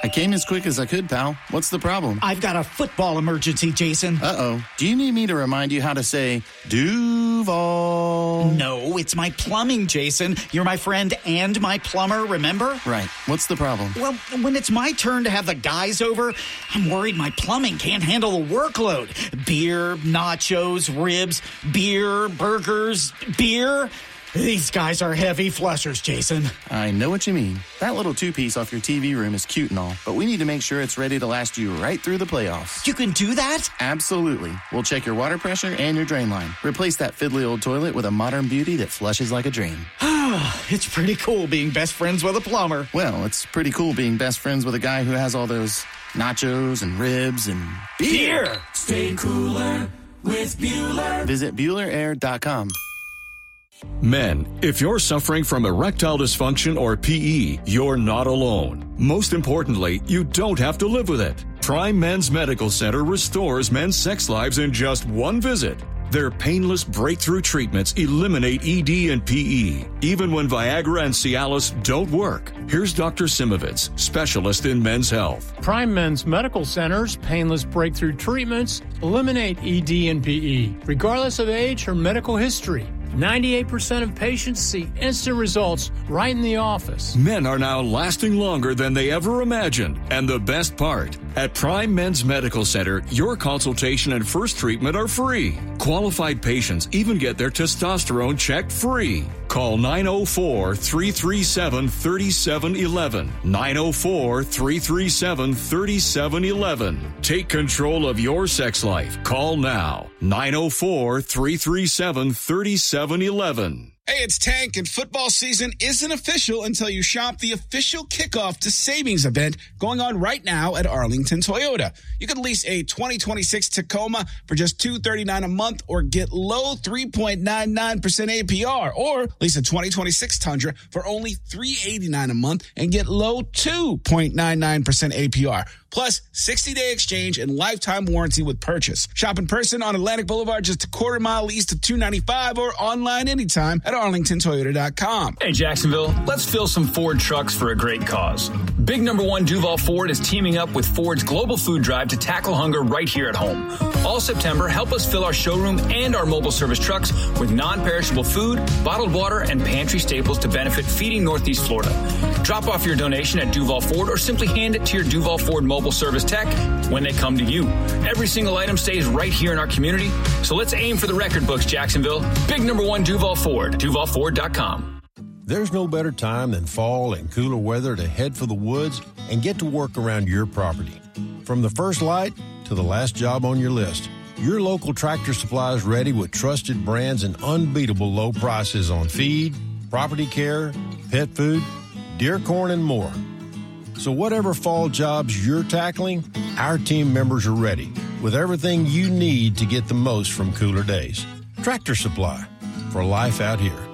I came as quick as I could, pal. What's the problem? I've got a football emergency, Jason. Uh-oh. Do you need me to remind you how to say Duval? No, it's my plumbing, Jason. You're my friend and my plumber, remember? Right. What's the problem? Well, when it's my turn to have the guys over, I'm worried my plumbing can't handle the workload. Beer, nachos, ribs, beer, burgers, beer. These guys are heavy flushers, Jason. I know what you mean. That little two-piece off your TV room is cute and all, but we need to make sure it's ready to last you right through the playoffs. You can do that? Absolutely. We'll check your water pressure and your drain line. Replace that fiddly old toilet with a modern beauty that flushes like a dream. It's pretty cool being best friends with a plumber. Well, it's pretty cool being best friends with a guy who has all those nachos and ribs and beer. Stay cooler with Bueller. Visit BuellerAir.com. Men, if you're suffering from erectile dysfunction or PE, you're not alone. Most importantly, you don't have to live with it. Prime Men's Medical Center restores men's sex lives in just one visit. Their painless breakthrough treatments eliminate ED and PE, even when Viagra and Cialis don't work. Here's Dr. Simovitz, specialist in men's health. Prime Men's Medical Center's painless breakthrough treatments eliminate ED and PE, regardless of age or medical history. 98% of patients see instant results right in the office. Men are now lasting longer than they ever imagined. And the best part, at Prime Men's Medical Center, your consultation and first treatment are free. Qualified patients even get their testosterone checked free. Call 904-337-3711. 904-337-3711. Take control of your sex life. Call now. 904-337-3711. Hey, it's Tank, and football season isn't official until you shop the official kickoff to savings event going on right now at Arlington Toyota. You can lease a 2026 Tacoma for just $239 a month or get low 3.99% APR, or lease a 2026 Tundra for only $389 a month and get low 2.99% APR. Plus 60-day exchange and lifetime warranty with purchase. Shop in person on Atlantic Boulevard just a quarter mile east of 295 or online anytime at arlingtontoyota.com. Hey, Jacksonville, let's fill some Ford trucks for a great cause. Big number one Duval Ford is teaming up with Ford's Global Food Drive to tackle hunger right here at home. All September, help us fill our showroom and our mobile service trucks with non-perishable food, bottled water, and pantry staples to benefit Feeding Northeast Florida. Drop off your donation at Duval Ford or simply hand it to your Duval Ford mobile service tech when they come to you. Every single item stays right here in our community, so let's aim for the record books, Jacksonville. Big number one Duval Ford, DuvalFord.com. There's no better time than fall and cooler weather to head for the woods and get to work around your property. From the first light to the last job on your list, your local Tractor Supply is ready with trusted brands and unbeatable low prices on feed, property care, pet food, deer corn, and more. So whatever fall jobs you're tackling, our team members are ready with everything you need to get the most from cooler days. Tractor Supply, for life out here.